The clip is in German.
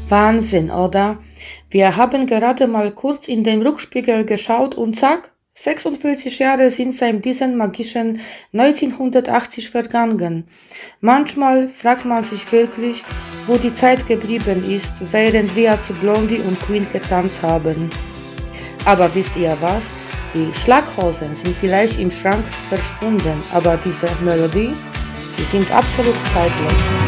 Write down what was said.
Wahnsinn, oder? Wir haben gerade mal kurz in den Rückspiegel geschaut und zack, 46 Jahre sind seit diesem magischen 1980 vergangen. Manchmal fragt man sich wirklich, wo die Zeit geblieben ist, während wir zu Blondie und Queen getanzt haben. Aber wisst ihr was? Die Schlaghosen sind vielleicht im Schrank verschwunden, aber diese Melodie, die sind absolut zeitlos.